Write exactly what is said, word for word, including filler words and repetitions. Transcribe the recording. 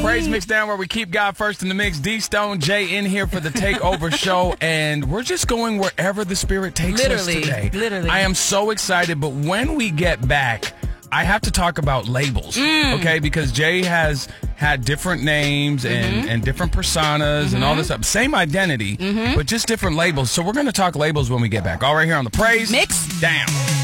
Praise Mix Down, where we keep God first in the mix. D Stone J in here for the Takeover Show, and we're just going wherever the Spirit takes Literally, us today. literally. I am so excited, but when we get back, I have to talk about labels, Mm. okay? Because Jay has had different names and, Mm-hmm. and different personas Mm-hmm. and all this stuff. Same identity, Mm-hmm. but just different labels. So we're going to talk labels when we get back. All right here on the Praise Mix Down.